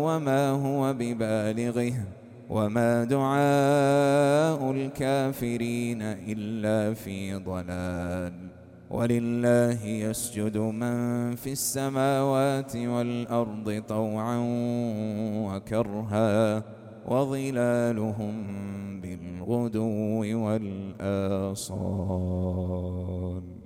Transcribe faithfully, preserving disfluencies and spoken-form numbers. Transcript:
وما هو ببالغه وما دعاء الكافرين إلا في ضلال. ولله يسجد من في السماوات والأرض طوعا وكرها وظلالهم بالغدو والآصال.